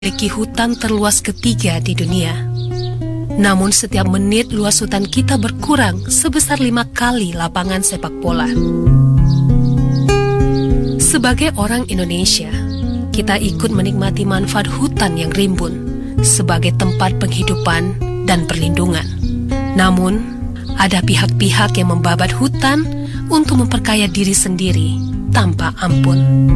memiliki hutan terluas ketiga di dunia. Namun setiap menit luas hutan kita berkurang sebesar 5 kali lapangan sepak bola. Sebagai orang Indonesia, kita ikut menikmati manfaat hutan yang rimbun sebagai tempat penghidupan dan perlindungan. Namun, ada pihak-pihak yang membabat hutan untuk memperkaya diri sendiri tanpa ampun.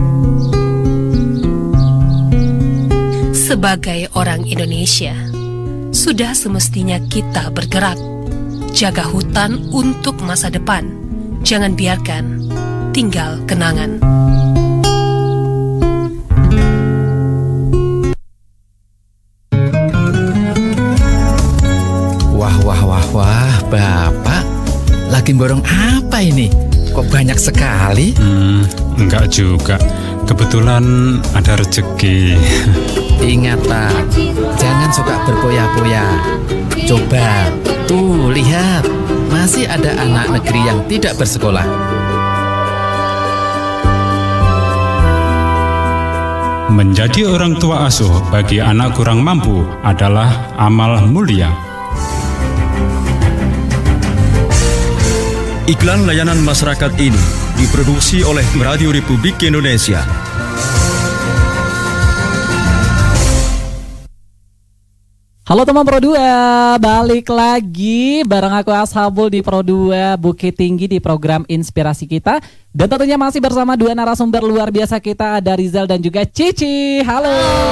Sebagai orang Indonesia, sudah semestinya kita bergerak. Jaga hutan untuk masa depan. Jangan biarkan tinggal kenangan. Wah, Bapak lagi borong apa ini? Kok banyak sekali? Enggak juga. Kebetulan ada rezeki. Ingat Pak, jangan suka berpoya-poya. Coba, tuh lihat, masih ada anak negeri yang tidak bersekolah. Menjadi orang tua asuh bagi anak kurang mampu adalah amal mulia. Iklan layanan masyarakat ini diproduksi oleh Radio Republik Indonesia. Halo teman Pro 2, balik lagi bareng aku Ashabul di Pro 2 Bukit Tinggi di program Inspirasi Kita. Dan tentunya masih bersama dua narasumber luar biasa kita, ada Rizal dan juga Cici. Halo.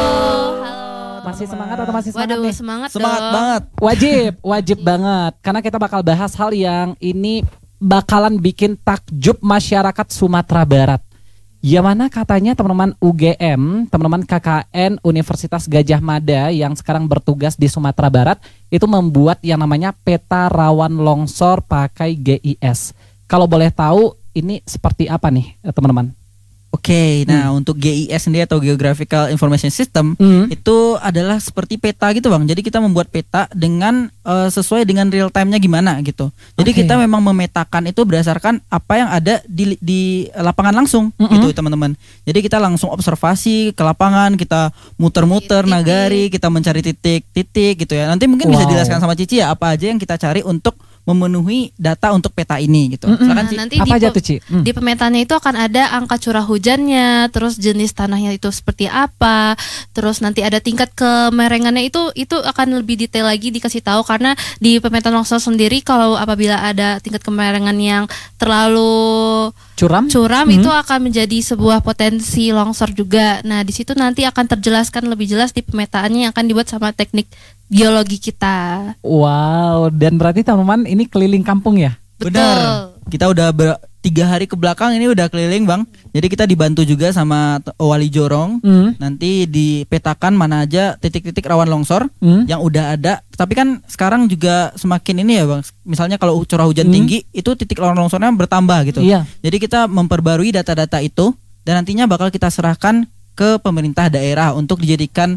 Masih semangat atau masih semangat nih? Semangat banget. Wajib banget. Karena kita bakal bahas hal yang ini bakalan bikin takjub masyarakat Sumatera Barat. Ya mana katanya teman-teman UGM, teman-teman KKN Universitas Gajah Mada yang sekarang bertugas di Sumatera Barat itu membuat yang namanya peta rawan longsor pakai GIS. Kalau boleh tahu ini seperti apa nih teman-teman? Oke, nah untuk GIS sendiri atau Geographical Information System itu adalah seperti peta gitu Bang. Jadi kita membuat peta dengan sesuai dengan real time-nya gimana gitu. Jadi kita memang memetakan itu berdasarkan apa yang ada di lapangan langsung gitu teman-teman. Jadi kita langsung observasi ke lapangan, kita muter-muter nagari, kita mencari titik-titik gitu ya. Nanti mungkin bisa dijelaskan sama Cici ya apa aja yang kita cari untuk memenuhi data untuk peta ini gitu. Nanti apa aja tuh Ci? Di pemetaannya itu akan ada angka curah hujannya, terus jenis tanahnya itu seperti apa, terus nanti ada tingkat kemerengannya itu akan lebih detail lagi dikasih tahu karena di pemetaan longsor sendiri kalau apabila ada tingkat kemerengan yang terlalu curam itu akan menjadi sebuah potensi longsor juga. Nah, di situ nanti akan terjelaskan lebih jelas di pemetaannya yang akan dibuat sama teknik geologi kita. Wow, dan berarti teman-teman ini keliling kampung ya? Benar. Kita udah 3 hari ke belakang ini udah keliling Bang. Jadi kita dibantu juga sama Wali Jorong. Nanti dipetakan mana aja titik-titik rawan longsor yang udah ada. Tapi kan sekarang juga semakin ini ya Bang. Misalnya kalau curah hujan tinggi itu titik rawan longsornya bertambah gitu. Iya. Jadi kita memperbarui data-data itu dan nantinya bakal kita serahkan ke pemerintah daerah untuk dijadikan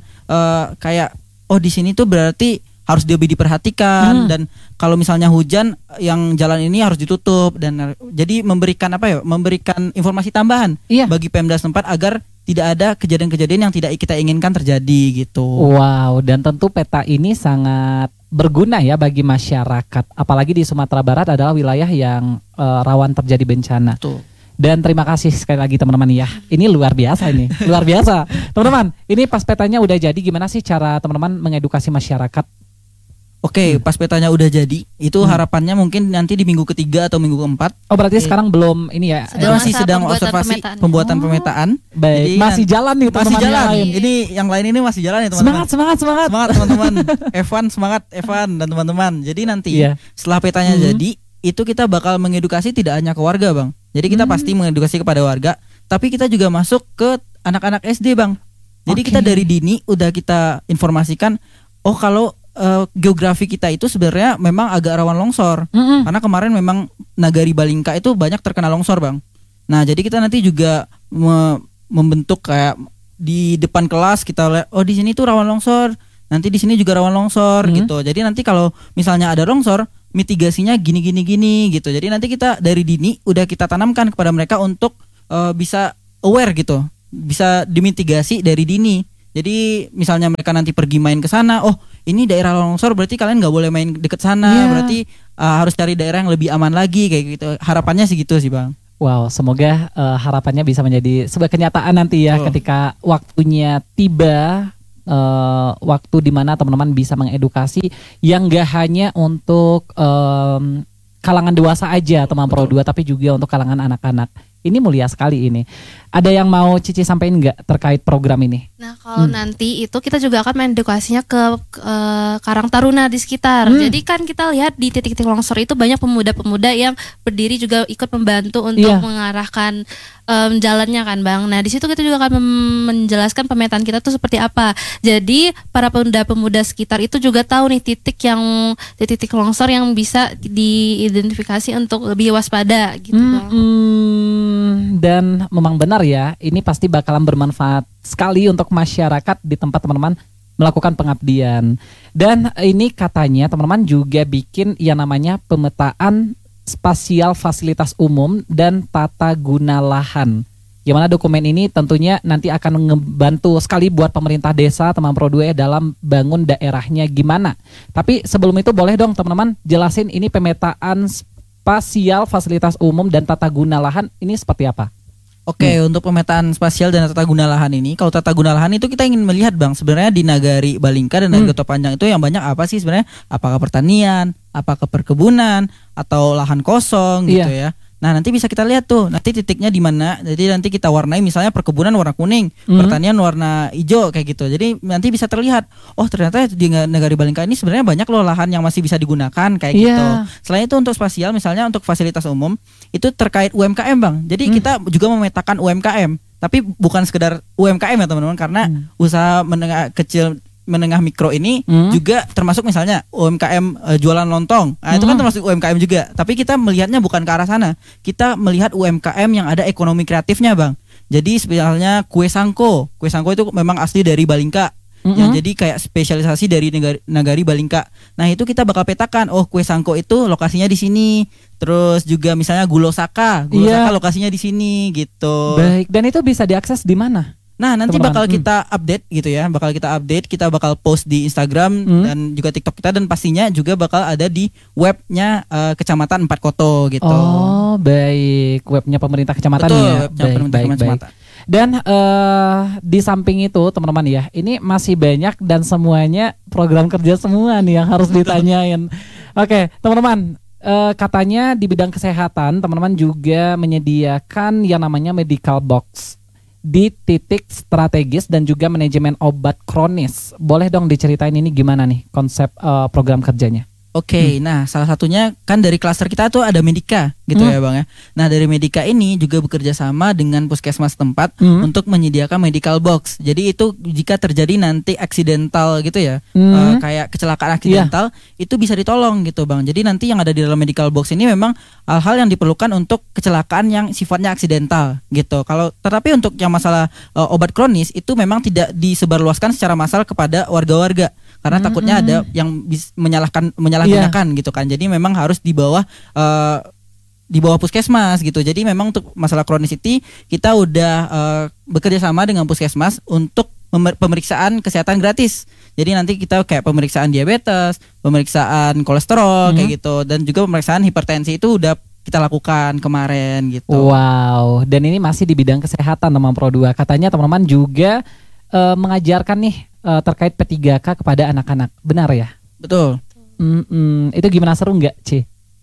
kayak di sini tuh berarti harus lebih diperhatikan dan kalau misalnya hujan yang jalan ini harus ditutup dan jadi memberikan memberikan informasi tambahan bagi Pemda setempat agar tidak ada kejadian-kejadian yang tidak kita inginkan terjadi gitu. Wow, dan tentu peta ini sangat berguna ya bagi masyarakat, apalagi di Sumatera Barat adalah wilayah yang rawan terjadi bencana. Betul. Dan terima kasih sekali lagi teman-teman ya. Ini luar biasa ini, luar biasa. Teman-teman, ini pas petanya udah jadi, gimana sih cara teman-teman mengedukasi masyarakat? Oke, pas petanya udah jadi, itu harapannya mungkin nanti di minggu ketiga atau minggu keempat. Oh berarti sekarang belum ini ya? Masih sedang observasi pembuatan pemetaan. Baik, jadi masih jalan nih teman-teman. Masih jalan. Lain. Ini yang lain ini masih jalan ya teman-teman. Semangat. Semangat teman-teman. Semangat Evan dan teman-teman. Jadi nanti setelah petanya jadi, itu kita bakal mengedukasi tidak hanya ke warga Bang. Jadi kita pasti mengedukasi kepada warga, tapi kita juga masuk ke anak-anak SD Bang. Jadi kita dari dini udah kita informasikan, kalau geografi kita itu sebenarnya memang agak rawan longsor. Karena kemarin memang Nagari Balingka itu banyak terkena longsor Bang. Nah jadi kita nanti juga membentuk kayak di depan kelas kita lihat, di sini tuh rawan longsor, nanti di sini juga rawan longsor gitu. Jadi nanti kalau misalnya ada longsor, mitigasinya gini gitu. Jadi nanti kita dari dini udah kita tanamkan kepada mereka untuk bisa aware gitu, bisa dimitigasi dari dini. Jadi misalnya mereka nanti pergi main ke sana, oh ini daerah longsor berarti kalian nggak boleh main deket sana, berarti harus cari daerah yang lebih aman lagi kayak gitu. Harapannya sih gitu sih Bang. Wow, semoga harapannya bisa menjadi sebuah kenyataan nanti ya ketika waktunya tiba. Waktu dimana teman-teman bisa mengedukasi yang gak hanya untuk kalangan dewasa aja teman Pro 2, tapi juga untuk kalangan anak-anak. Ini mulia sekali ini. Ada yang mau Cici sampaikan nggak terkait program ini? Nah kalau nanti itu kita juga akan mengedukasinya ke Karang Taruna di sekitar. Jadi kan kita lihat di titik-titik longsor itu banyak pemuda-pemuda yang berdiri juga ikut membantu untuk mengarahkan jalannya kan Bang. Nah di situ kita juga akan menjelaskan pemetaan kita tuh seperti apa. Jadi para pemuda-pemuda sekitar itu juga tahu nih titik longsor yang bisa diidentifikasi untuk lebih waspada gitu Bang. Dan memang benar ya, ini pasti bakalan bermanfaat sekali untuk masyarakat di tempat teman-teman melakukan pengabdian. Dan ini katanya teman-teman juga bikin yang namanya pemetaan spasial fasilitas umum dan tata guna lahan. Yang mana dokumen ini tentunya nanti akan ngebantu sekali buat pemerintah desa teman Pro 2 dalam bangun daerahnya gimana. Tapi sebelum itu boleh dong teman-teman jelasin ini pemetaan spasial fasilitas umum dan tata guna lahan ini seperti apa? Oke, untuk pemetaan spasial dan tata guna lahan ini, kalau tata guna lahan itu kita ingin melihat Bang, sebenarnya di Nagari Balingka dan Nagari Kota Panjang itu yang banyak apa sih sebenarnya? Apakah pertanian, apakah perkebunan, atau lahan kosong gitu ya. Nah nanti bisa kita lihat tuh, nanti titiknya di mana. Jadi nanti kita warnai misalnya perkebunan warna kuning, pertanian warna hijau kayak gitu. Jadi nanti bisa terlihat, oh ternyata di Nagari Balingka ini sebenarnya banyak loh lahan yang masih bisa digunakan kayak gitu. Selain itu untuk spasial, misalnya untuk fasilitas umum itu terkait UMKM Bang. Jadi kita juga memetakan UMKM, tapi bukan sekedar UMKM ya teman-teman, karena usaha menengah mikro ini juga termasuk misalnya UMKM jualan lontong. Nah, itu kan termasuk UMKM juga. Tapi kita melihatnya bukan ke arah sana. Kita melihat UMKM yang ada ekonomi kreatifnya, Bang. Jadi misalnya kue sangko. Kue sangko itu memang asli dari Balingka. Yang jadi kayak spesialisasi dari Nagari Balingka. Nah, itu kita bakal petakan, oh kue sangko itu lokasinya di sini. Terus juga misalnya gulo saka lokasinya di sini gitu. Baik, dan itu bisa diakses di mana? Nah nanti bakal kita update gitu ya, kita bakal post di Instagram dan juga TikTok kita, dan pastinya juga bakal ada di webnya Kecamatan 4 Koto gitu. Oh baik, webnya pemerintah kecamatan. Betul, ya. Webnya pemerintah kecamatan. Dan di samping itu teman-teman ya, ini masih banyak dan semuanya program kerja semua nih yang harus ditanyain. Oke teman-teman, katanya di bidang kesehatan teman-teman juga menyediakan yang namanya medical box di titik strategis dan juga manajemen obat kronis. Boleh dong diceritain ini gimana nih konsep program kerjanya? Oke, nah salah satunya kan dari klaster kita tuh ada Medika gitu ya Bang ya. Nah dari Medika ini juga bekerja sama dengan puskesmas tempat untuk menyediakan medical box. Jadi itu jika terjadi nanti aksidental gitu ya, kayak kecelakaan aksidental, itu bisa ditolong gitu Bang. Jadi nanti yang ada di dalam medical box ini memang hal-hal yang diperlukan untuk kecelakaan yang sifatnya aksidental gitu. Tetapi untuk yang masalah obat kronis itu memang tidak disebarluaskan secara massal kepada warga-warga. Karena takutnya ada yang menyalahgunakan gitu kan. Jadi memang harus di bawah puskesmas gitu. Jadi memang untuk masalah kronis itu kita udah bekerja sama dengan puskesmas untuk pemeriksaan kesehatan gratis. Jadi nanti kita kayak pemeriksaan diabetes, pemeriksaan kolesterol kayak gitu, dan juga pemeriksaan hipertensi itu udah kita lakukan kemarin gitu. Wow, dan ini masih di bidang kesehatan teman Pro 2. Katanya teman-teman juga mengajarkan nih terkait P3K kepada anak-anak, benar ya? Betul. Itu gimana, seru nggak, Ci?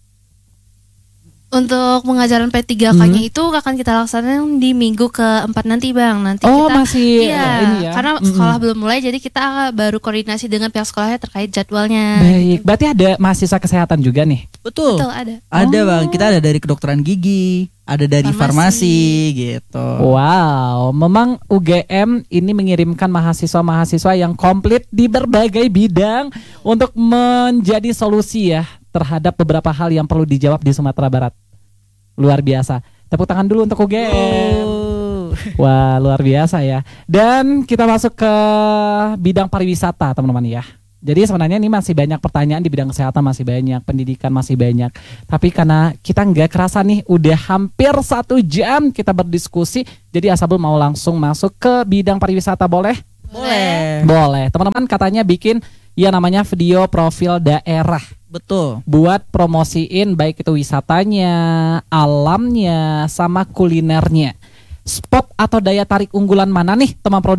Untuk pengajaran P3K-nya itu akan kita laksanakan di minggu ke-4 nanti Bang. Nanti kita masih ini ya. Karena sekolah belum mulai, jadi kita baru koordinasi dengan pihak sekolahnya terkait jadwalnya. Baik, berarti ada mahasiswa kesehatan juga nih? Betul ada. Ada Bang, kita ada dari kedokteran gigi, ada dari farmasi gitu. Wow, memang UGM ini mengirimkan mahasiswa-mahasiswa yang komplit di berbagai bidang untuk menjadi solusi ya terhadap beberapa hal yang perlu dijawab di Sumatera Barat. Luar biasa. Tepuk tangan dulu untuk UGM. Wah, luar biasa ya. Dan kita masuk ke bidang pariwisata teman-teman ya. Jadi sebenarnya ini masih banyak pertanyaan di bidang kesehatan, masih banyak, pendidikan masih banyak. Tapi karena kita nggak kerasa nih, udah hampir 1 jam kita berdiskusi. Jadi Asabel mau langsung masuk ke bidang pariwisata, boleh? Boleh. Teman-teman katanya bikin ya namanya video profil daerah. Betul. Buat promosiin baik itu wisatanya, alamnya, sama kulinernya. Spot atau daya tarik unggulan mana nih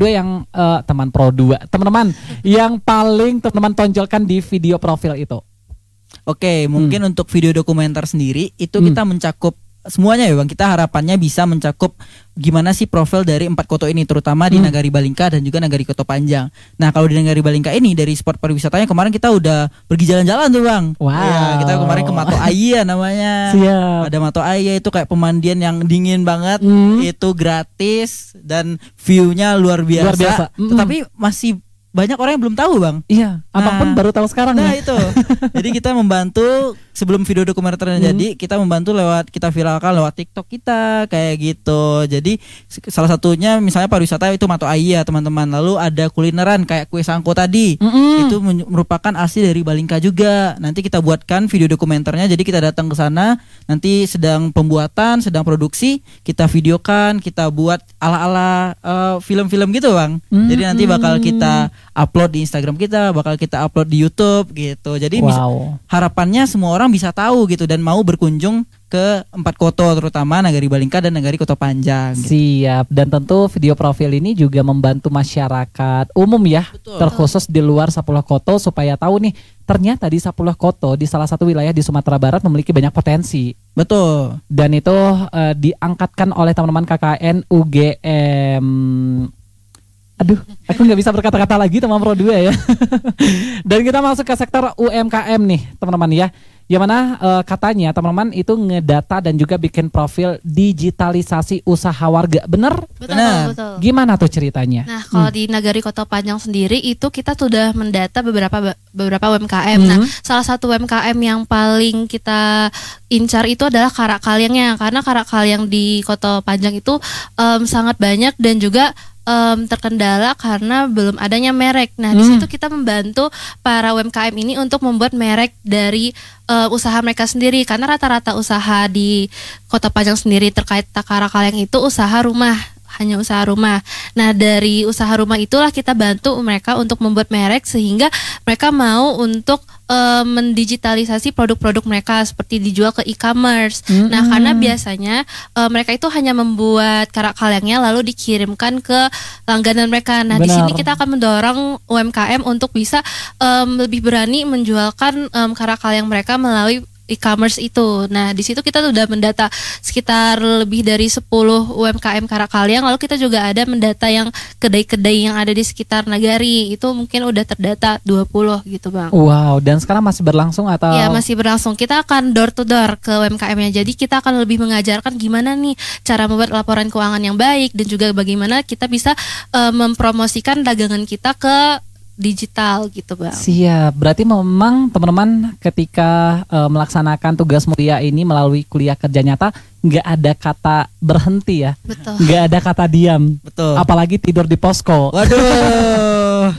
teman-teman yang paling teman-teman tonjolkan di video profil itu? Oke, mungkin untuk video dokumenter sendiri itu kita mencakup semuanya ya Bang. Kita harapannya bisa mencakup gimana sih profil dari 4 kota ini, terutama di Nagari Balingka dan juga Nagari Kota Panjang. Nah, kalau di Nagari Balingka ini dari spot pariwisatanya kemarin kita udah pergi jalan-jalan tuh Bang. Wow. Ya, kita kemarin ke Mato Aya namanya. Siap. Ada Mato Aya itu kayak pemandian yang dingin banget, itu gratis dan view-nya luar biasa. Tetapi masih banyak orang yang belum tahu Bang. Iya, apapun baru tahu sekarang. Nah itu. Jadi kita membantu sebelum video dokumenternya jadi, kita membantu kita viralkan lewat TikTok kita kayak gitu. Jadi salah satunya misalnya pariwisata itu Mato Aya teman-teman. Lalu ada kulineran kayak kue sangko tadi. Itu merupakan asli dari Balingka juga. Nanti kita buatkan video dokumenternya. Jadi kita datang ke sana, nanti sedang pembuatan, sedang produksi, kita videokan, kita buat ala-ala film-film gitu Bang. Jadi nanti bakal kita upload di Instagram kita, bakal kita upload di YouTube gitu. Jadi harapannya semua orang bisa tahu gitu dan mau berkunjung ke 4 kota, terutama Nagari Balingka dan Nagari Kota Panjang gitu. Siap. Dan tentu video profil ini juga membantu masyarakat umum ya. Betul. Terkhusus di luar 10 kota supaya tahu nih ternyata di 10 kota di salah satu wilayah di Sumatera Barat memiliki banyak potensi. Betul. Dan itu diangkatkan oleh teman-teman KKN UGM. Aduh, aku nggak bisa berkata-kata lagi teman Pro 2 ya. Dan kita masuk ke sektor UMKM nih teman-teman ya. Yang mana katanya teman-teman itu ngedata dan juga bikin profil digitalisasi usaha warga. Bener? Betul. Gimana tuh ceritanya? Nah, kalau di Nagari Kota Panjang sendiri itu kita sudah mendata beberapa UMKM. Nah, salah satu UMKM yang paling kita incar itu adalah Karak Kalyangnya, karena Karak Kalyang di Kota Panjang itu sangat banyak dan juga terkendala karena belum adanya merek. Nah, di situ kita membantu para UMKM ini untuk membuat merek dari usaha mereka sendiri, karena rata-rata usaha di Kota Panjang sendiri terkait Karak Kalyang itu usaha rumah, hanya usaha rumah. Nah, dari usaha rumah itulah kita bantu mereka untuk membuat merek sehingga mereka mau untuk mendigitalisasi produk-produk mereka seperti dijual ke e-commerce. Nah, karena biasanya mereka itu hanya membuat Karak Kalyangnya lalu dikirimkan ke langganan mereka. Nah, di sini kita akan mendorong UMKM untuk bisa lebih berani menjualkan Karak Kalyang mereka melalui e-commerce itu. Nah, di situ kita sudah mendata sekitar lebih dari 10 UMKM Karak Kalyang. Lalu kita juga ada mendata yang kedai-kedai yang ada di sekitar Nagari. Itu mungkin udah terdata 20 gitu Bang. Wow, dan sekarang masih berlangsung atau? Ya, masih berlangsung. Kita akan door to door ke UMKM-nya. Jadi kita akan lebih mengajarkan gimana nih cara membuat laporan keuangan yang baik dan juga bagaimana kita bisa mempromosikan dagangan kita ke digital gitu Bang. Siap, berarti memang teman-teman ketika melaksanakan tugas mulia ini melalui kuliah kerja nyata nggak ada kata berhenti ya. Betul. Nggak ada kata diam. Betul. Apalagi tidur di posko. Waduh.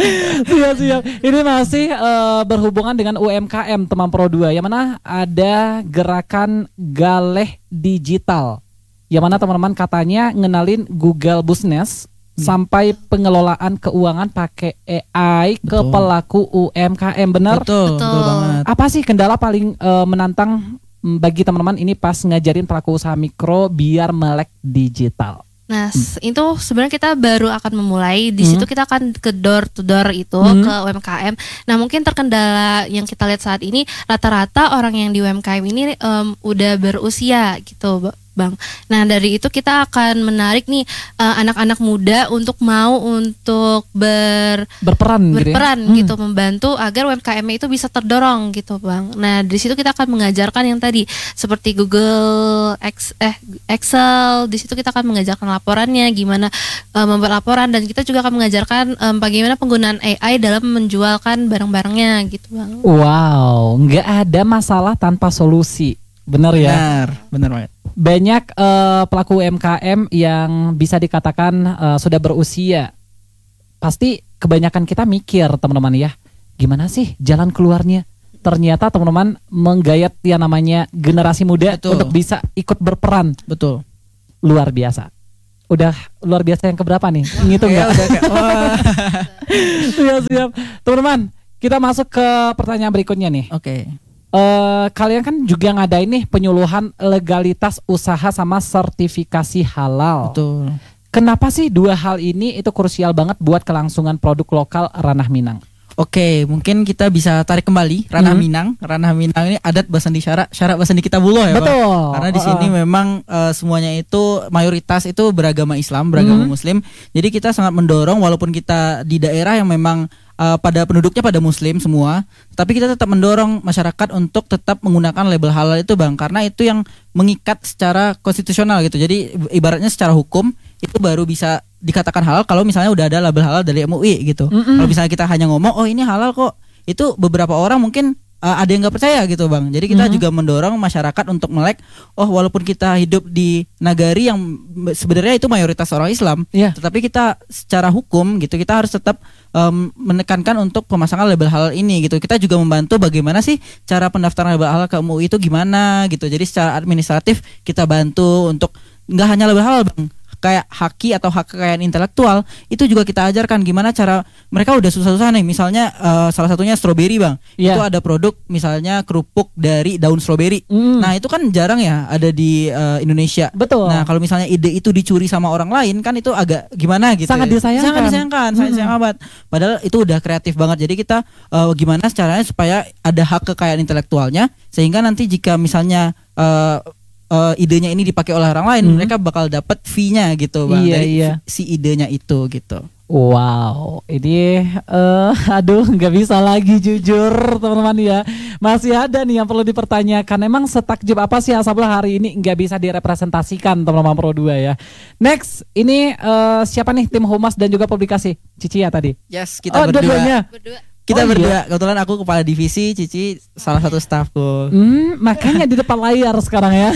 Siap. Ini masih berhubungan dengan UMKM teman Pro 2, yang mana ada gerakan Galeh Digital, yang mana teman-teman katanya ngenalin Google Business sampai pengelolaan keuangan pakai AI ke pelaku UMKM. Benar? Betul banget. Apa sih kendala paling menantang bagi teman-teman ini pas ngajarin pelaku usaha mikro biar melek digital? Nah, itu sebenarnya kita baru akan memulai. Di situ kita akan ke door to door itu ke UMKM. Nah, mungkin terkendala yang kita lihat saat ini rata-rata orang yang di UMKM ini udah berusia gitu Bang. Nah, dari itu kita akan menarik nih anak-anak muda untuk berperan gitu, membantu agar UMKM itu bisa terdorong gitu Bang. Nah, di situ kita akan mengajarkan yang tadi seperti Google Excel. Di situ kita akan mengajarkan laporannya, gimana membuat laporan, dan kita juga akan mengajarkan bagaimana penggunaan AI dalam menjualkan barang-barangnya gitu Bang. Wow, nggak ada masalah tanpa solusi. Benar ya? Benar banget. Banyak pelaku UMKM yang bisa dikatakan sudah berusia. Pasti kebanyakan kita mikir teman-teman ya, gimana sih jalan keluarnya? Ternyata teman-teman menggayat yang namanya generasi muda untuk bisa ikut berperan. Betul. Luar biasa. Udah luar biasa yang keberapa nih? Ngitung Ya nggak? udah kayak wah. Siap. Teman-teman, kita masuk ke pertanyaan berikutnya nih. Oke. Kalian kan juga ngadain nih penyuluhan legalitas usaha sama sertifikasi halal. Betul. Kenapa sih dua hal ini itu krusial banget buat kelangsungan produk lokal ranah Minang? Oke, mungkin kita bisa tarik kembali ranah Minang. Ranah Minang ini adat basandi syarak basandi Kitabulo ya, Bang. Betul. Karena di sini memang semuanya itu mayoritas itu beragama Islam, beragama Muslim. Jadi kita sangat mendorong walaupun kita di daerah yang memang pada penduduknya pada Muslim semua, tapi kita tetap mendorong masyarakat untuk tetap menggunakan label halal itu, Bang, karena itu yang mengikat secara konstitusional gitu. Jadi ibaratnya secara hukum itu baru bisa dikatakan halal kalau misalnya udah ada label halal dari MUI gitu. Kalau misalnya kita hanya ngomong oh ini halal kok, itu beberapa orang mungkin ada yang nggak percaya gitu, Bang. Jadi kita juga mendorong masyarakat untuk melek, oh walaupun kita hidup di nagari yang sebenarnya itu mayoritas orang Islam, tetapi kita secara hukum gitu kita harus tetap menekankan untuk pemasangan label halal ini gitu. Kita juga membantu bagaimana sih cara pendaftaran label halal ke MUI itu gimana gitu. Jadi secara administratif kita bantu untuk nggak hanya label halal, Bang, kayak haki atau hak kekayaan intelektual itu juga kita ajarkan gimana cara mereka udah susah-susah nih, misalnya salah satunya stroberi, Bang. Itu ada produk misalnya kerupuk dari daun stroberi. Nah itu kan jarang ya ada di Indonesia. Betul. Nah kalau misalnya ide itu dicuri sama orang lain kan itu agak gimana gitu. Sangat disayangkan. Sangat disayangkan banget. Padahal itu udah kreatif banget. Jadi kita gimana caranya supaya ada hak kekayaan intelektualnya sehingga nanti jika misalnya idenya ini dipakai oleh orang lain, mereka bakal dapat fee-nya gitu, Bang, dari si idenya itu gitu. Wow, ini aduh nggak bisa lagi jujur teman-teman ya. Masih ada nih yang perlu dipertanyakan. Emang setakjub apa sih Ashabullah hari ini nggak bisa direpresentasikan teman-teman Pro 2 ya. Next, ini siapa nih tim humas dan juga publikasi? Cici ya tadi? Yes, kita berdua. Dua-duanya. Kita berdua, kebetulan aku kepala divisi, Cici salah satu stafku. Makanya di depan layar sekarang ya.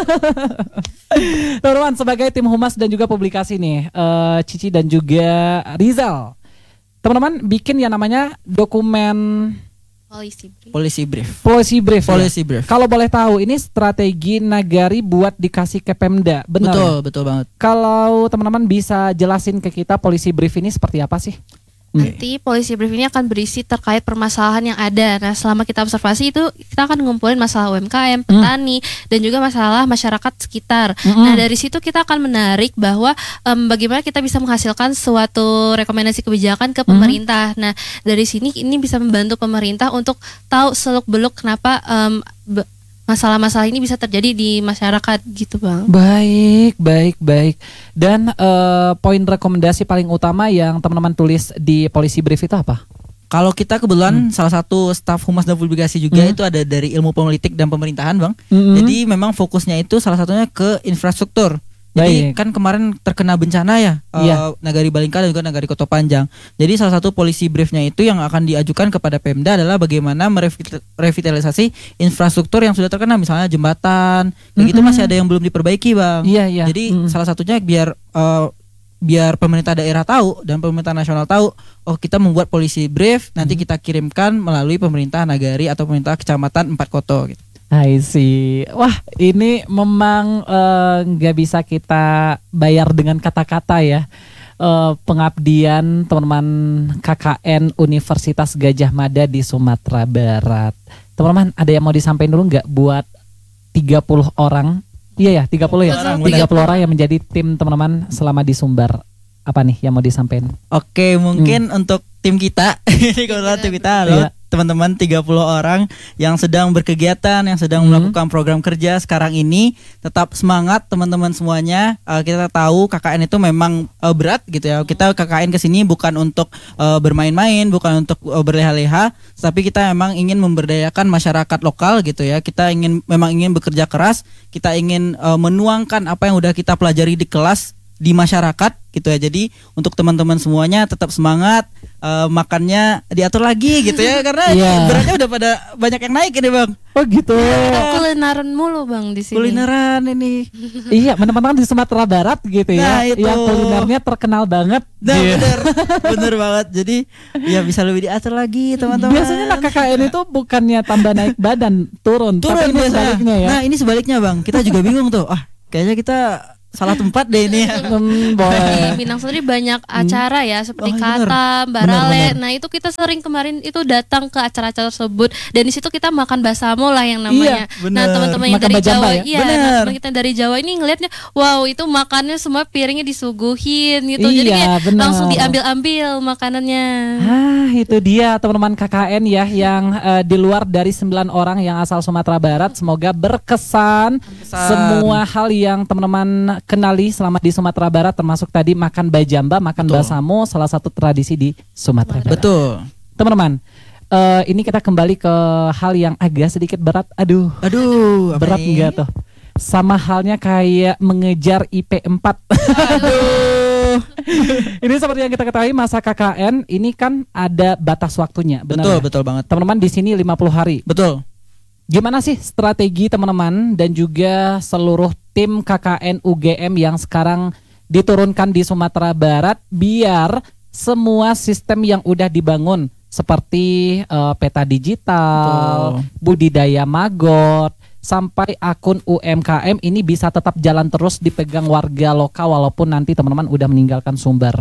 Teman-teman, sebagai tim humas dan juga publikasi nih, Cici dan juga Rizal, teman-teman bikin yang namanya dokumen Policy brief. Kalau boleh tahu, ini strategi nagari buat dikasih ke Pemda, benar? Betul banget. Kalau teman-teman bisa jelasin ke kita policy brief ini seperti apa sih? Nanti policy brief ini akan berisi terkait permasalahan yang ada. Nah, selama kita observasi itu kita akan ngumpulin masalah UMKM, petani, dan juga masalah masyarakat sekitar. Nah, dari situ kita akan menarik bahwa bagaimana kita bisa menghasilkan suatu rekomendasi kebijakan ke pemerintah. Nah, dari sini ini bisa membantu pemerintah untuk tahu seluk-beluk kenapa masalah-masalah ini bisa terjadi di masyarakat gitu, Bang. Baik. Dan poin rekomendasi paling utama yang teman-teman tulis di policy brief itu apa? Kalau kita kebetulan salah satu staf humas dan publikasi juga itu ada dari ilmu politik dan pemerintahan, Bang. Jadi memang fokusnya itu salah satunya ke infrastruktur. Jadi kan kemarin terkena bencana ya, Nagari Balingka dan juga Nagari Koto Panjang. Jadi salah satu policy briefnya itu yang akan diajukan kepada Pemda adalah bagaimana merevitalisasi infrastruktur yang sudah terkena, misalnya jembatan, begitu masih ada yang belum diperbaiki, Bang. Jadi salah satunya biar pemerintah daerah tahu dan pemerintah nasional tahu, oh kita membuat policy brief, nanti kita kirimkan melalui pemerintah nagari atau pemerintah kecamatan 4 koto gitu. I see. Wah, ini memang nggak bisa kita bayar dengan kata-kata ya. Pengabdian teman-teman KKN Universitas Gadjah Mada di Sumatera Barat. Teman-teman, ada yang mau disampaikan dulu nggak buat 30 orang? Iya ya, 30 ya. 30 orang yang menjadi tim teman-teman selama di Sumbar. Apa nih yang mau disampaikan? Oke, mungkin untuk tim kita, ini kalau tim kita loh. Teman-teman 30 orang yang sedang berkegiatan, yang sedang melakukan program kerja sekarang ini, tetap semangat teman-teman semuanya. Kita tahu KKN itu memang berat gitu ya. Kita KKN kesini bukan untuk bermain-main, bukan untuk berleha-leha, tapi kita memang ingin memberdayakan masyarakat lokal gitu ya. Kita memang ingin bekerja keras, kita ingin menuangkan apa yang udah kita pelajari di kelas di masyarakat gitu ya. Jadi untuk teman-teman semuanya tetap semangat, makannya diatur lagi gitu ya, karena beratnya udah pada banyak yang naik ini, Bang. Oh gitu. Kulineran mulu, Bang, di sini. Kulineran ini. Iya, teman-teman di Sumatera Barat gitu ya. Nah, itu. Yang kulinernya terkenal banget. Nah, bener banget. Jadi ya bisa lebih diatur lagi, teman-teman. Biasanya KKN itu bukannya tambah naik badan, turun. Tapi ini sebaliknya ya. Nah, ini sebaliknya, Bang. Kita juga bingung tuh. Kayaknya kita salah tempat deh ini. Boleh. Di Minang sendiri banyak acara ya seperti Oh, bener. Kata, Bener, Barale. bener. Nah itu kita sering kemarin itu datang ke acara-acara tersebut dan di situ kita makan basamo lah yang namanya. Iya, Nah bener. teman-teman yang Makan dari bajamba Jawa, ya? iya, Bener. nah, teman kita dari Jawa ini ngelihatnya, wow itu makannya semua piringnya disuguhin gitu. Jadi Iya, kayak bener. langsung diambil-ambil makanannya. Itu dia teman-teman KKN ya yang di luar dari 9 orang yang asal Sumatera Barat. Semoga berkesan semua hal yang teman-teman kenali selama di Sumatera Barat, termasuk tadi makan bajamba, makan basamo, salah satu tradisi di Sumatera Barat. Betul. Teman-teman, ini kita kembali ke hal yang agak sedikit berat. Aduh, Aduh, apa berat nih? enggak tuh? Sama halnya kayak mengejar IP 4. Ini seperti yang kita ketahui, masa KKN ini kan ada batas waktunya, benar Betul, ya? betul banget. Teman-teman di sini 50 hari. Betul. Gimana sih strategi teman-teman dan juga seluruh tim KKN UGM yang sekarang diturunkan di Sumatera Barat biar semua sistem yang udah dibangun seperti peta digital, budidaya maggot, sampai akun UMKM ini bisa tetap jalan terus dipegang warga lokal walaupun nanti teman-teman udah meninggalkan Sumber.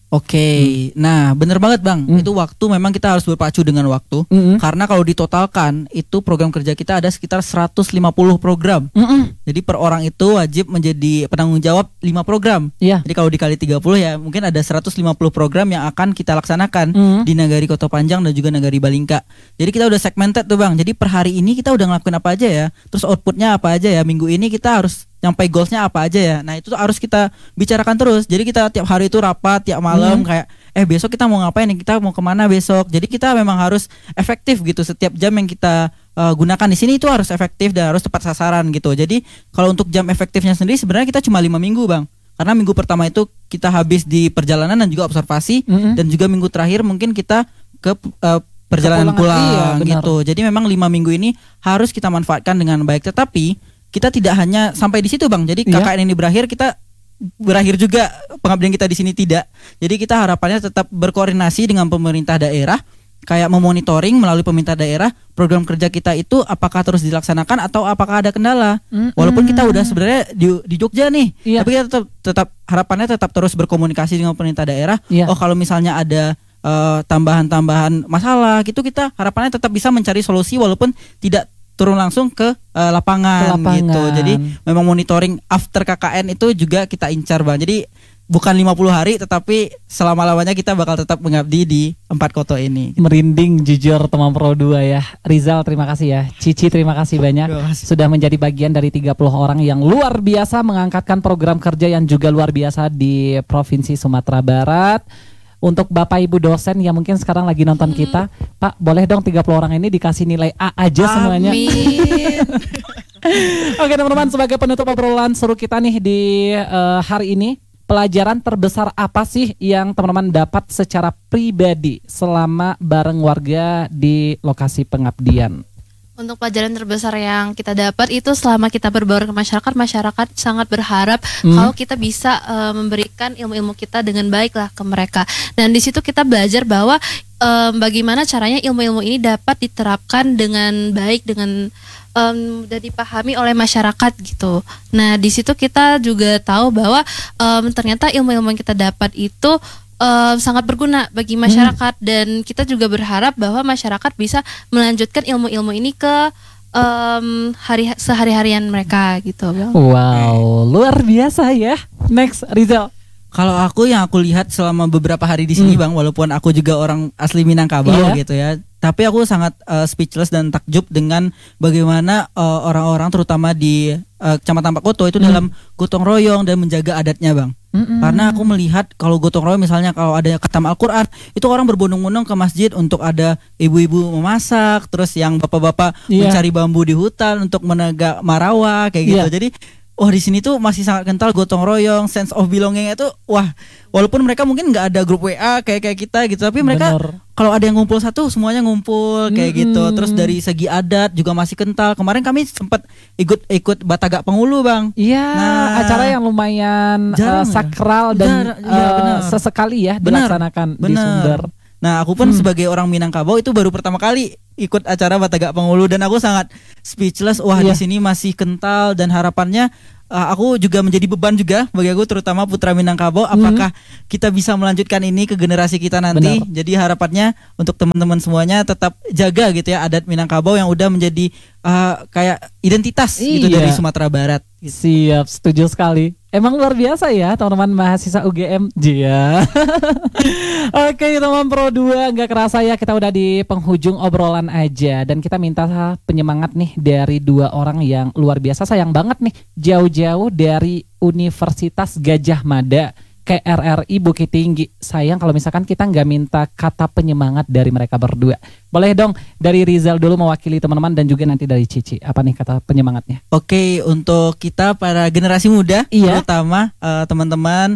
Oke, nah bener banget Bang, itu waktu memang kita harus berpacu dengan waktu, karena kalau ditotalkan itu program kerja kita ada sekitar 150 program, jadi per orang itu wajib menjadi penanggung jawab 5 program, Iya. jadi kalau dikali 30 ya mungkin ada 150 program yang akan kita laksanakan di Nagari Kota Panjang dan juga Nagari Balingka. Jadi kita udah segmented tuh Bang, jadi per hari ini kita udah ngelakuin apa aja ya, terus outputnya apa aja ya, minggu ini kita harus nyampai goalsnya apa aja ya. Nah itu tuh harus kita bicarakan terus. Jadi kita tiap hari itu rapat, tiap malam kayak besok kita mau ngapain nih, kita mau kemana besok. Jadi kita memang harus efektif gitu. Setiap jam yang kita gunakan di sini itu harus efektif dan harus tepat sasaran gitu. Jadi kalau untuk jam efektifnya sendiri sebenarnya kita cuma 5 minggu Bang. Karena minggu pertama itu kita habis di perjalanan dan juga observasi, dan juga minggu terakhir mungkin kita ke perjalanan pulang iya, benar. gitu. Jadi memang 5 minggu ini harus kita manfaatkan dengan baik. Tetapi kita tidak hanya sampai di situ Bang. Jadi KKN ini berakhir, kita berakhir juga pengabdian kita di sini tidak. Jadi kita harapannya tetap berkoordinasi dengan pemerintah daerah, kayak memonitoring melalui pemerintah daerah program kerja kita itu apakah terus dilaksanakan atau apakah ada kendala. Walaupun kita udah sebenarnya di Jogja nih, tapi kita tetap harapannya tetap terus berkomunikasi dengan pemerintah daerah. Oh kalau misalnya ada tambahan-tambahan masalah gitu, kita harapannya tetap bisa mencari solusi walaupun tidak turun langsung ke lapangan gitu. Jadi memang monitoring after KKN itu juga kita incar Bang. Jadi bukan 50 hari tetapi selama-lamanya kita bakal tetap mengabdi di 4 kota ini. Merinding jujur teman Pro 2 ya. Rizal terima kasih ya. Cici terima kasih banyak sudah menjadi bagian dari 30 orang yang luar biasa mengangkatkan program kerja yang juga luar biasa di Provinsi Sumatera Barat. Untuk Bapak Ibu dosen yang mungkin sekarang lagi nonton kita, Pak boleh dong 30 orang ini dikasih nilai A aja semuanya. Amin. Oke teman-teman, sebagai penutup obrolan seru kita nih di hari ini, pelajaran terbesar apa sih yang teman-teman dapat secara pribadi selama bareng warga di lokasi pengabdian? Untuk pelajaran terbesar yang kita dapat itu selama kita berbaur ke masyarakat, masyarakat sangat berharap kalau kita bisa memberikan ilmu-ilmu kita dengan baik lah ke mereka. Dan di situ kita belajar bahwa bagaimana caranya ilmu-ilmu ini dapat diterapkan dengan baik, dengan mudah dipahami oleh masyarakat gitu. Nah di situ kita juga tahu bahwa ternyata ilmu-ilmu yang kita dapat itu sangat berguna bagi masyarakat, dan kita juga berharap bahwa masyarakat bisa melanjutkan ilmu-ilmu ini ke sehari-harian mereka gitu. Wow, luar biasa ya. Next, Rizal. Kalau aku yang aku lihat selama beberapa hari di sini Bang, walaupun aku juga orang asli Minangkabau gitu ya, tapi aku sangat speechless dan takjub dengan bagaimana orang-orang terutama di Kecamatan Pakoto itu dalam gotong royong dan menjaga adatnya Bang. Karena aku melihat kalau gotong royong misalnya kalau ada khatam Al-Quran, itu orang berbondong-bondong ke masjid untuk ada ibu-ibu memasak, terus yang bapak-bapak mencari bambu di hutan untuk menegak marawah kayak gitu. Jadi di sini tuh masih sangat kental gotong royong, sense of belonging itu. Walaupun mereka mungkin nggak ada grup WA kayak kita gitu, tapi mereka kalau ada yang ngumpul satu semuanya ngumpul kayak gitu. Terus dari segi adat juga masih kental. Kemarin kami sempat ikut Batagak Pengulu Bang. Acara yang lumayan sakral dan sesekali ya dilaksanakan di Sumber. Nah aku pun sebagai orang Minangkabau itu baru pertama kali ikut acara Batagak Pengulu dan aku sangat speechless. Di sini masih kental dan harapannya aku juga menjadi beban juga bagi aku, terutama putra Minangkabau. Apakah kita bisa melanjutkan ini ke generasi kita nanti? Benar. Jadi harapannya untuk teman-teman semuanya tetap jaga gitu ya adat Minangkabau yang udah menjadi kayak identitas gitu Iya. dari Sumatera Barat. Gitu. Siap, setuju sekali. Emang luar biasa ya teman-teman mahasiswa UGM. Jia. Oke teman Pro 2, nggak kerasa ya kita udah di penghujung obrolan aja. Dan kita minta penyemangat nih dari dua orang yang luar biasa. Sayang banget nih jauh-jauh dari Universitas Gadjah Mada ke RRI Bukit Tinggi. Sayang kalau misalkan kita nggak minta kata penyemangat dari mereka berdua. Boleh dong dari Rizal dulu mewakili teman-teman dan juga nanti dari Cici. Apa nih kata penyemangatnya? Oke, untuk kita para generasi muda, Iya. terutama teman-teman,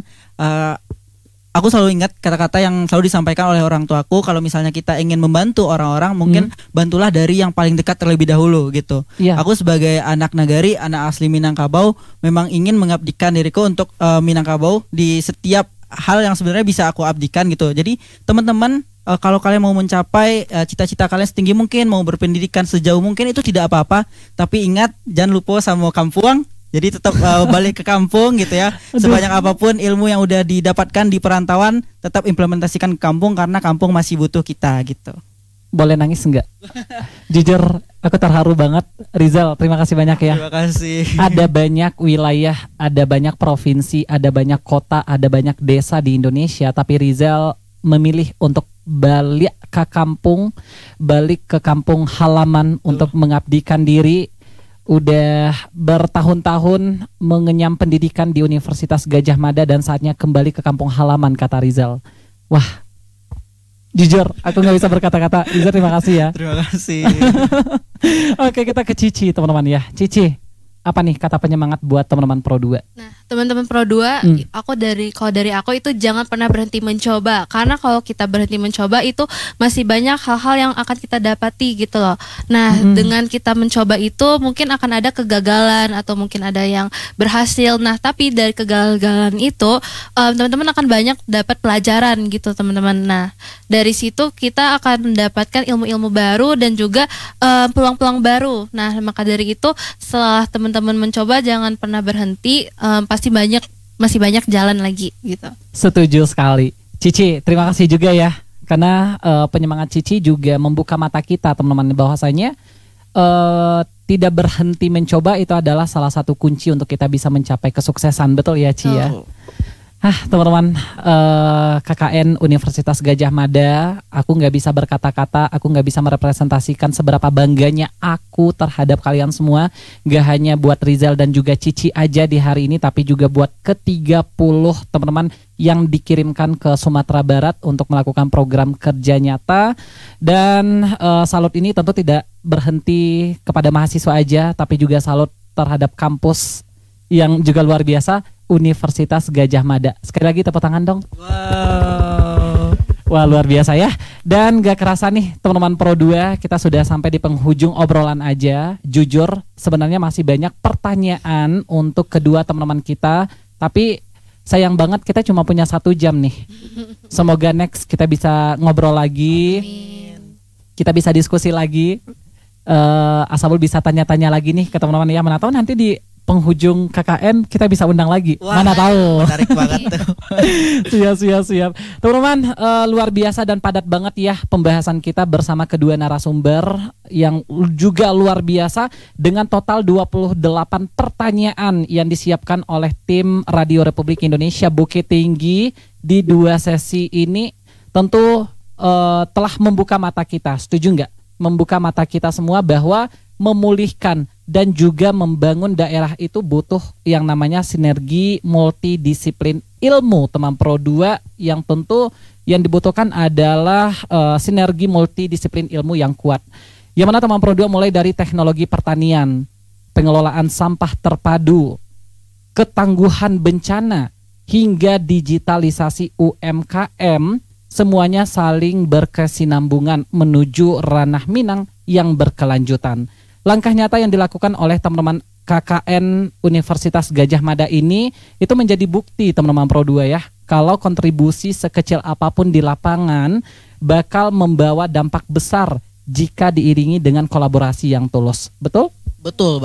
aku selalu ingat kata-kata yang selalu disampaikan oleh orang tuaku. Kalau misalnya kita ingin membantu orang-orang, mungkin bantulah dari yang paling dekat terlebih dahulu gitu. Iya. Aku sebagai anak nagari, anak asli Minangkabau, memang ingin mengabdikan diriku untuk Minangkabau di setiap hal yang sebenarnya bisa aku abdikan gitu. Jadi teman-teman, kalau kalian mau mencapai cita-cita kalian setinggi mungkin, mau berpendidikan sejauh mungkin, itu tidak apa-apa. Tapi ingat, jangan lupa sama kampung. Jadi tetap balik ke kampung gitu ya. Sebanyak apapun ilmu yang udah didapatkan di perantauan, tetap implementasikan ke kampung karena kampung masih butuh kita gitu. Boleh nangis enggak? Jujur aku terharu banget. Rizal, terima kasih banyak ya. Terima kasih. Ada banyak wilayah, ada banyak provinsi, ada banyak kota, ada banyak desa di Indonesia, tapi Rizal memilih untuk balik ke kampung halaman untuk mengabdikan diri. Udah bertahun-tahun mengenyam pendidikan di Universitas Gadjah Mada dan saatnya kembali ke kampung halaman, kata Rizal. Wah, jujur aku nggak bisa berkata-kata. Rizal, terima kasih ya. Terima kasih. Oke, kita ke Cici teman-teman ya. Cici, apa nih kata penyemangat buat teman-teman Pro 2? Nah, teman-teman Pro 2, kalau dari aku itu jangan pernah berhenti mencoba. Karena kalau kita berhenti mencoba itu masih banyak hal-hal yang akan kita dapati gitu loh. Nah, dengan kita mencoba itu mungkin akan ada kegagalan atau mungkin ada yang berhasil. Nah, tapi dari kegagalan itu teman-teman akan banyak dapat pelajaran gitu, teman-teman. Nah, dari situ kita akan mendapatkan ilmu-ilmu baru dan juga peluang-peluang baru. Nah, maka dari itu setelah teman-teman mencoba jangan pernah berhenti, pasti masih banyak jalan lagi gitu. Setuju sekali. Cici, terima kasih juga ya. Karena penyemangat Cici juga membuka mata kita teman-teman bahwasanya tidak berhenti mencoba itu adalah salah satu kunci untuk kita bisa mencapai kesuksesan. Betul ya Ci ya? Teman-teman KKN Universitas Gadjah Mada, aku nggak bisa berkata-kata, aku nggak bisa merepresentasikan seberapa bangganya aku terhadap kalian semua. Gak hanya buat Rizal dan juga Cici aja di hari ini, tapi juga buat ke-30 teman-teman yang dikirimkan ke Sumatera Barat untuk melakukan program kerja nyata. Dan salut ini tentu tidak berhenti kepada mahasiswa aja, tapi juga salut terhadap kampus yang juga luar biasa, Universitas Gadjah Mada. Sekali lagi tepuk tangan dong. Wow. Wah, luar biasa ya. Dan gak kerasa nih teman-teman Pro 2, kita sudah sampai di penghujung obrolan aja. Jujur sebenarnya masih banyak pertanyaan untuk kedua teman-teman kita, tapi sayang banget kita cuma punya 1 jam nih. Semoga next kita bisa ngobrol lagi. Amin. Kita bisa diskusi lagi. Asabul bisa tanya-tanya lagi nih ke teman-teman ya. Mana tahu nanti di penghujung KKN kita bisa undang lagi. Wah, mana tahu. Menarik banget tuh. Siap. Teman-teman, luar biasa dan padat banget ya pembahasan kita bersama kedua narasumber yang juga luar biasa dengan total 28 pertanyaan yang disiapkan oleh tim Radio Republik Indonesia Bukit Tinggi di 2 sesi ini. Tentu telah membuka mata kita. Setuju nggak? Membuka mata kita semua bahwa memulihkan dan juga membangun daerah itu butuh yang namanya sinergi multidisiplin ilmu, teman Pro 2, yang tentu yang dibutuhkan adalah sinergi multidisiplin ilmu yang kuat. Yang mana teman Pro 2 mulai dari teknologi pertanian, pengelolaan sampah terpadu, ketangguhan bencana, hingga digitalisasi UMKM, semuanya saling berkesinambungan menuju ranah Minang yang berkelanjutan. Langkah nyata yang dilakukan oleh teman-teman KKN Universitas Gadjah Mada ini itu menjadi bukti teman-teman Pro 2 ya, kalau kontribusi sekecil apapun di lapangan bakal membawa dampak besar jika diiringi dengan kolaborasi yang tulus. Betul? Betul banget.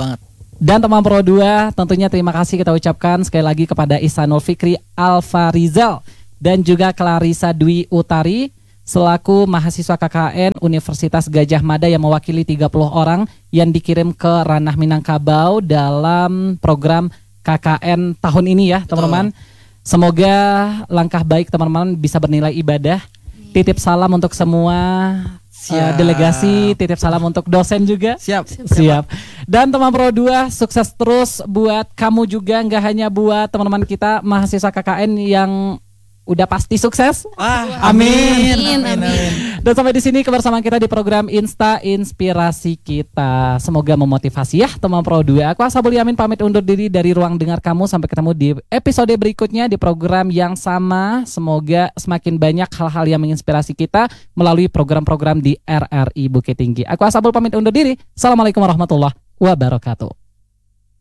Dan teman Pro 2, tentunya terima kasih kita ucapkan sekali lagi kepada Ihsanul Fikri Alfa Rizal dan juga Clarissa Dwi Utari selaku mahasiswa KKN Universitas Gajah Mada yang mewakili 30 orang yang dikirim ke ranah Minangkabau dalam program KKN tahun ini ya teman-teman. Semoga langkah baik teman-teman bisa bernilai ibadah. Titip salam untuk semua delegasi, titip salam untuk dosen juga. Siap. Dan teman Pro 2, sukses terus buat kamu juga, nggak hanya buat teman-teman kita mahasiswa KKN yang udah pasti sukses. Amin. Dan sampai di sini kebersamaan kita di program Insta Inspirasi Kita. Semoga memotivasi ya teman Pro 2. Aku Ashabul Yamin pamit undur diri dari ruang dengar kamu. Sampai ketemu di episode berikutnya di program yang sama. Semoga semakin banyak hal-hal yang menginspirasi kita melalui program-program di RRI Bukit Tinggi. Aku Ashabul pamit undur diri. Assalamualaikum warahmatullahi wabarakatuh.